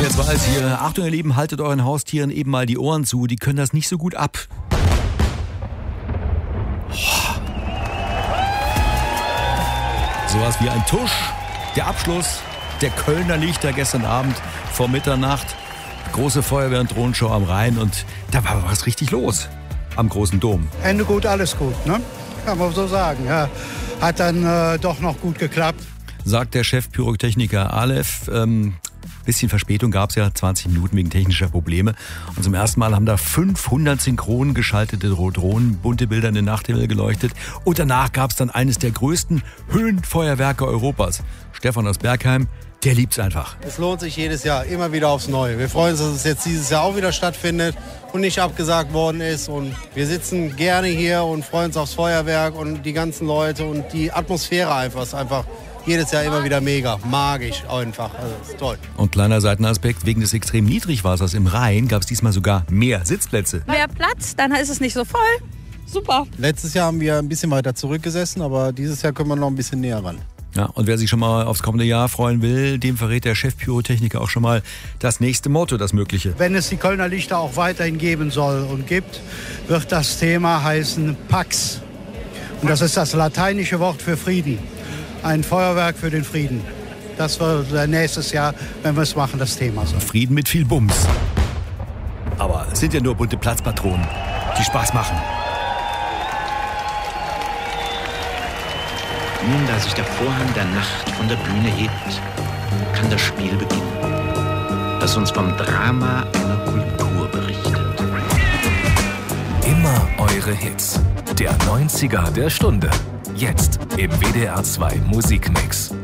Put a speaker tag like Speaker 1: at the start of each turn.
Speaker 1: jetzt weiß hier, Achtung ihr Lieben, haltet euren Haustieren eben mal die Ohren zu, die können das nicht so gut ab. Sowas wie ein Tusch, der Abschluss der Kölner Lichter gestern Abend vor Mitternacht. Große Feuerwehr- und Drohnenshow am Rhein und da war was richtig los am großen Dom.
Speaker 2: Ende gut, alles gut, ne? Kann man so sagen. Ja. Hat dann doch noch gut geklappt.
Speaker 1: Sagt der Chef Pyrotechniker Aleph. Bisschen Verspätung gab es ja, 20 Minuten wegen technischer Probleme. Und zum ersten Mal haben da 500 synchron geschaltete Drohnen, bunte Bilder in den Nachthimmel geleuchtet. Und danach gab es dann eines der größten Höhenfeuerwerke Europas. Stefan aus Bergheim, der liebt's einfach.
Speaker 3: Es lohnt sich jedes Jahr, immer wieder aufs Neue. Wir freuen uns, dass es jetzt dieses Jahr auch wieder stattfindet und nicht abgesagt worden ist. Und wir sitzen gerne hier und freuen uns aufs Feuerwerk und die ganzen Leute und die Atmosphäre einfach. Ist einfach jedes Jahr immer wieder mega, magisch einfach. Also ist toll.
Speaker 1: Und kleiner Seitenaspekt, wegen des extrem Niedrigwassers im Rhein gab es diesmal sogar mehr Sitzplätze.
Speaker 4: Mehr Platz, dann ist es nicht so voll. Super.
Speaker 3: Letztes Jahr haben wir ein bisschen weiter zurückgesessen, aber dieses Jahr können wir noch ein bisschen näher ran.
Speaker 1: Ja, und wer sich schon mal aufs kommende Jahr freuen will, dem verrät der Chef Pyrotechniker auch schon mal das nächste Motto, das Mögliche.
Speaker 2: Wenn es die Kölner Lichter auch weiterhin geben soll und gibt, wird das Thema heißen Pax. Und das ist das lateinische Wort für Frieden. Ein Feuerwerk für den Frieden. Das wird nächstes Jahr, wenn wir es machen, das Thema sein.
Speaker 1: Frieden mit viel Bums. Aber es sind ja nur bunte Platzpatronen, die Spaß machen.
Speaker 5: Nun, da sich der Vorhang der Nacht von der Bühne hebt, kann das Spiel beginnen, das uns vom Drama einer Kultur berichtet.
Speaker 6: Immer eure Hits. Der 90er der Stunde. Jetzt im WDR 2 Musikmix.